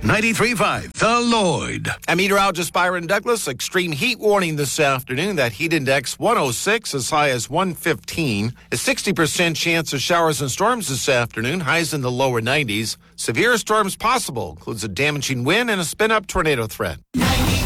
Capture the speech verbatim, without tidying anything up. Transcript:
ninety-three point five, The Lloyd. And meteorologist Byron Douglas, extreme heat warning this afternoon. That heat index one oh six, as high as one fifteen. A sixty percent chance of showers and storms this afternoon, highs in the lower nineties. Severe storms possible, includes a damaging wind and a spin-up tornado threat.